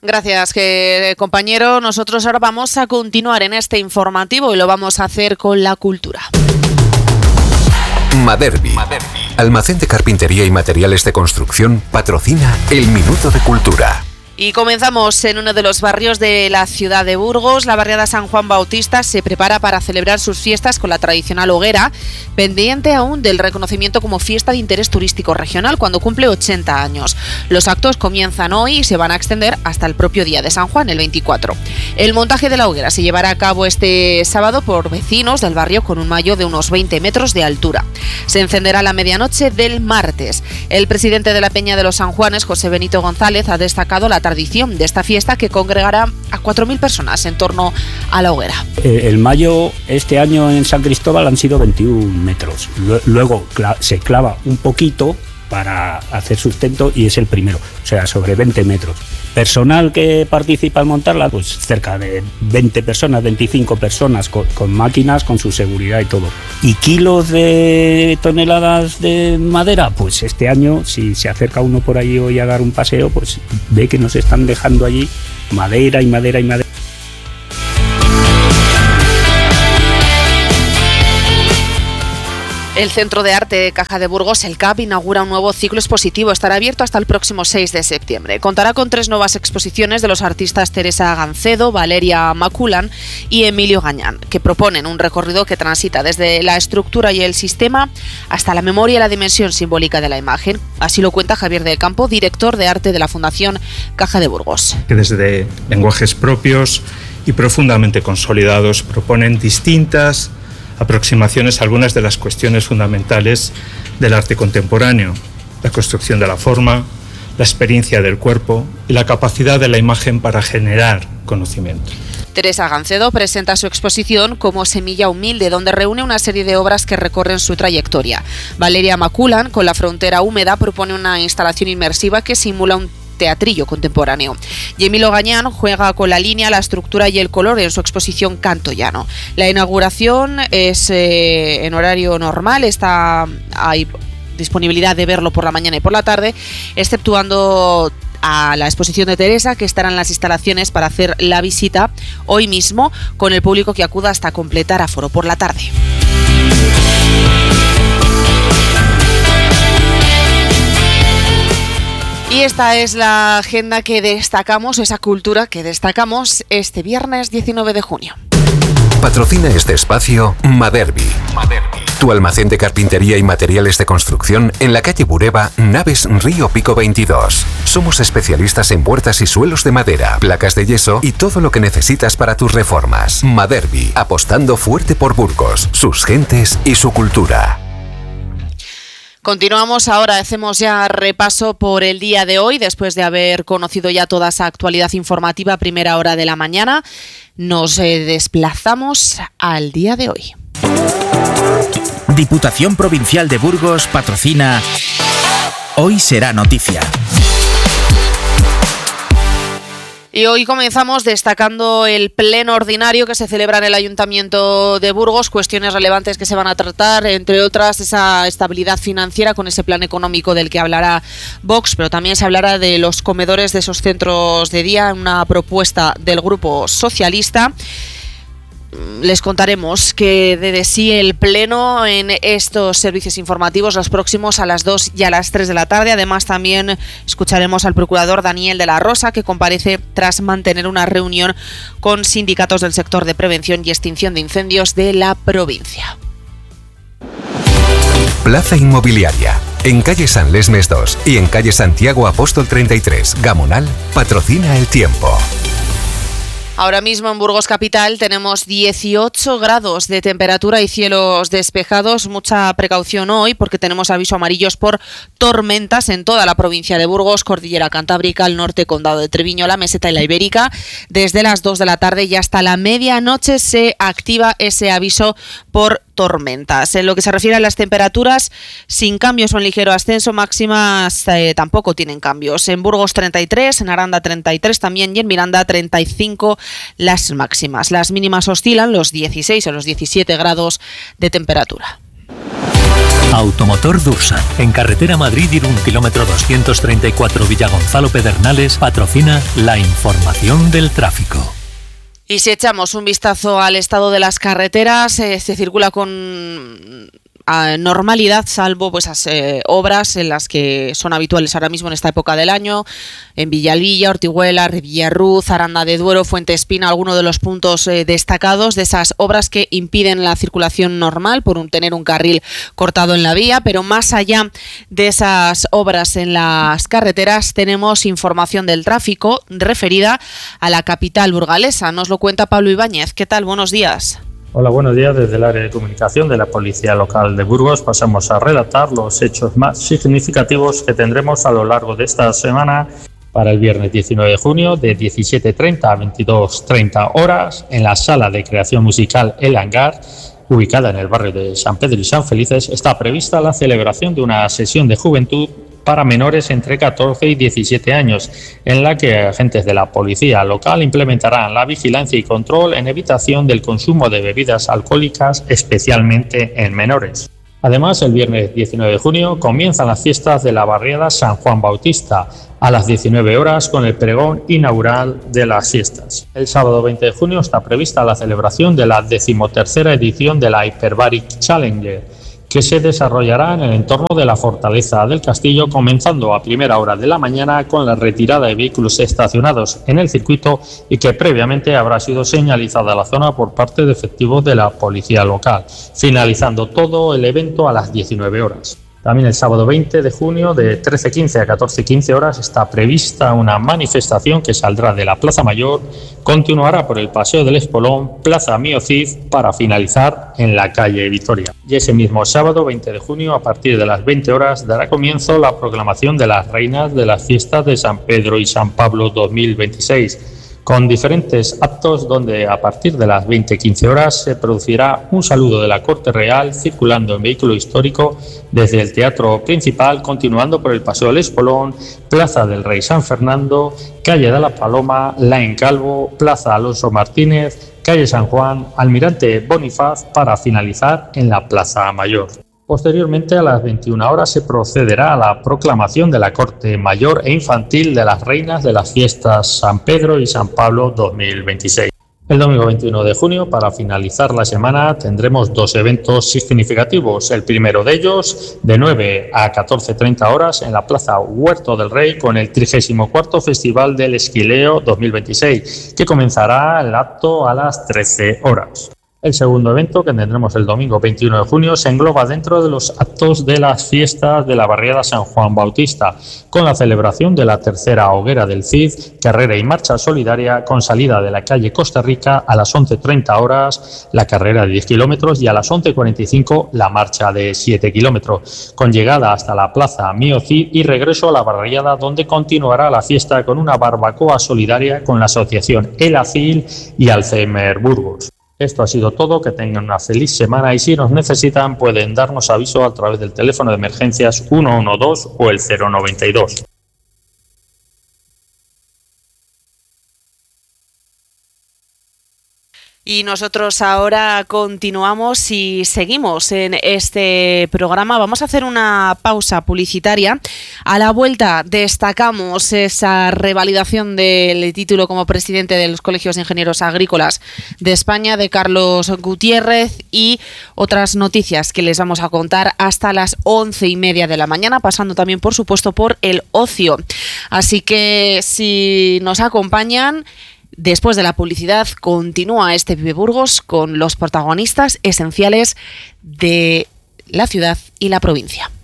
Gracias, compañero. Nosotros ahora vamos a continuar en este informativo y lo vamos a hacer con la cultura. Maderbi, almacén de carpintería y materiales de construcción, patrocina el Minuto de Cultura. Y comenzamos en uno de los barrios de la ciudad de Burgos. La barriada San Juan Bautista se prepara para celebrar sus fiestas con la tradicional hoguera, pendiente aún del reconocimiento como fiesta de interés turístico regional cuando cumple 80 años. Los actos comienzan hoy y se van a extender hasta el propio día de San Juan, el 24. El montaje de la hoguera se llevará a cabo este sábado por vecinos del barrio con un mayo de unos 20 metros de altura. Se encenderá a la medianoche del martes. El presidente de la Peña de los San Juanes, José Benito González, ha destacado la tradición de esta fiesta que congregará a 4.000 personas en torno a la hoguera. El mayo este año en San Cristóbal han sido 21 metros. Luego se clava un poquito para hacer sustento y es el primero, o sea, sobre 20 metros. Personal que participa al montarla, pues cerca de 20 personas, 25 personas con máquinas, con su seguridad y todo. ¿Y kilos de toneladas de madera? Pues este año, si se acerca uno por allí hoy a dar un paseo, pues ve que nos están dejando allí madera y madera y madera. El Centro de Arte de Caja de Burgos, el CAP, inaugura un nuevo ciclo expositivo. Estará abierto hasta el próximo 6 de septiembre. Contará con 3 nuevas exposiciones de los artistas Teresa Gancedo, Valeria Maculan y Emilio Gañán, que proponen un recorrido que transita desde la estructura y el sistema hasta la memoria y la dimensión simbólica de la imagen. Así lo cuenta Javier del Campo, director de arte de la Fundación Caja de Burgos. Que desde lenguajes propios y profundamente consolidados proponen distintas aproximaciones a algunas de las cuestiones fundamentales del arte contemporáneo: la construcción de la forma, la experiencia del cuerpo y la capacidad de la imagen para generar conocimiento. Teresa Gancedo presenta su exposición como Semilla Humilde, donde reúne una serie de obras que recorren su trayectoria. Valeria Maculan, con La frontera húmeda, propone una instalación inmersiva que simula un teatrillo contemporáneo. Y Emilio Gañán juega con la línea, la estructura y el color en su exposición Canto Llano. La inauguración es en horario normal, hay disponibilidad de verlo por la mañana y por la tarde, exceptuando a la exposición de Teresa, que estará en las instalaciones para hacer la visita hoy mismo, con el público que acuda hasta completar aforo por la tarde. Y esta es la agenda que destacamos, esa cultura que destacamos este viernes 19 de junio. Patrocina este espacio Maderbi, tu almacén de carpintería y materiales de construcción en la calle Bureba, Naves Río Pico 22. Somos especialistas en puertas y suelos de madera, placas de yeso y todo lo que necesitas para tus reformas. Maderbi, apostando fuerte por Burgos, sus gentes y su cultura. Continuamos ahora, hacemos ya repaso por el día de hoy, después de haber conocido ya toda esa actualidad informativa a primera hora de la mañana. Nos desplazamos al día de hoy. Diputación Provincial de Burgos patrocina Hoy Será Noticia. Y hoy comenzamos destacando el pleno ordinario que se celebra en el Ayuntamiento de Burgos, cuestiones relevantes que se van a tratar, entre otras esa estabilidad financiera con ese plan económico del que hablará Vox, pero también se hablará de los comedores de esos centros de día, una propuesta del Grupo Socialista. Les contaremos que de sí el pleno en estos servicios informativos, los próximos a las 2 y a las 3 de la tarde. Además, también escucharemos al procurador Daniel de la Rosa, que comparece tras mantener una reunión con sindicatos del sector de prevención y extinción de incendios de la provincia. Plaza Inmobiliaria. En calle San Lesmes 2 y en calle Santiago Apóstol 33, Gamonal, patrocina el tiempo. Ahora mismo en Burgos Capital tenemos 18 grados de temperatura y cielos despejados. Mucha precaución hoy porque tenemos aviso amarillos por tormentas en toda la provincia de Burgos, Cordillera Cantábrica, el norte, Condado de Treviño, la Meseta y la Ibérica. Desde las 2 de la tarde y hasta la medianoche se activa ese aviso por tormentas. En lo que se refiere a las temperaturas, sin cambios o en ligero ascenso, máximas tampoco tienen cambios. En Burgos 33, en Aranda 33 también y en Miranda 35 las máximas. Las mínimas oscilan los 16 o los 17 grados de temperatura. Automotor Dursan, en carretera Madrid-Irún, kilómetro 234 Villagonzalo Pedernales, patrocina la información del tráfico. Y si echamos un vistazo al estado de las carreteras, se circula con normalidad, salvo obras en las que son habituales ahora mismo en esta época del año, en Villalbilla, Ortiguela, Villarruz, Aranda de Duero, Fuente Espina, algunos de los puntos destacados de esas obras que impiden la circulación normal por tener un carril cortado en la vía. Pero más allá de esas obras en las carreteras, tenemos información del tráfico referida a la capital burgalesa. Nos lo cuenta Pablo Ibáñez. ¿Qué tal? Buenos días. Hola, buenos días. Desde el área de comunicación de la Policía Local de Burgos pasamos a relatar los hechos más significativos que tendremos a lo largo de esta semana para el viernes 19 de junio de 17:30 a 22:30 horas en la Sala de Creación Musical El Hangar, ubicada en el barrio de San Pedro y San Felices. Está prevista la celebración de una sesión de juventud para menores entre 14 y 17 años, en la que agentes de la policía local implementarán la vigilancia y control en evitación del consumo de bebidas alcohólicas, especialmente en menores. Además, el viernes 19 de junio comienzan las fiestas de la barriada San Juan Bautista a las 19 horas con el pregón inaugural de las fiestas. El sábado 20 de junio está prevista la celebración de la 13ª edición de la Hyperbaric Challenger, que se desarrollará en el entorno de la Fortaleza del Castillo, comenzando a primera hora de la mañana con la retirada de vehículos estacionados en el circuito y que previamente habrá sido señalizada la zona por parte de efectivos de la policía local, finalizando todo el evento a las 19 horas. También el sábado 20 de junio de 13:15 a 14:15 horas está prevista una manifestación que saldrá de la Plaza Mayor, continuará por el Paseo del Espolón, Plaza Mío Cid, para finalizar en la calle Vitoria. Y ese mismo sábado 20 de junio, a partir de las 20 horas, dará comienzo la proclamación de las reinas de las fiestas de San Pedro y San Pablo 2026, con diferentes actos donde a partir de las 20:15 horas se producirá un saludo de la Corte Real circulando en vehículo histórico desde el Teatro Principal, continuando por el Paseo del Espolón, Plaza del Rey San Fernando, Calle de la Paloma, Laín Calvo, Plaza Alonso Martínez, Calle San Juan, Almirante Bonifaz, para finalizar en la Plaza Mayor. Posteriormente, a las 21 horas, se procederá a la proclamación de la Corte Mayor e Infantil de las reinas de las fiestas San Pedro y San Pablo 2026. El domingo 21 de junio, para finalizar la semana, tendremos dos eventos significativos. El primero de ellos, de 9 a 14:30 horas, en la Plaza Huerto del Rey, con el 34º Festival del Esquileo 2026, que comenzará el acto a las 13 horas. El segundo evento, que tendremos el domingo 21 de junio, se engloba dentro de los actos de las fiestas de la barriada San Juan Bautista, con la celebración de la tercera hoguera del Cid, carrera y marcha solidaria con salida de la calle Costa Rica a las 11:30 horas, la carrera de 10 kilómetros, y a las 11:45 la marcha de 7 kilómetros, con llegada hasta la plaza Mío Cid y regreso a la barriada, donde continuará la fiesta con una barbacoa solidaria con la asociación El Acil y Alzheimer Burgos. Esto ha sido todo, que tengan una feliz semana y si nos necesitan pueden darnos aviso a través del teléfono de emergencias 112 o el 092. Y nosotros ahora continuamos y seguimos en este programa. Vamos a hacer una pausa publicitaria. A la vuelta destacamos esa revalidación del título como presidente de los Colegios de Ingenieros Agrícolas de España de Carlos Gutiérrez y otras noticias que les vamos a contar hasta las 11:30 de la mañana, pasando también, por supuesto, por el ocio. Así que si nos acompañan, después de la publicidad continúa este Vive Burgos con los protagonistas esenciales de la ciudad y la provincia.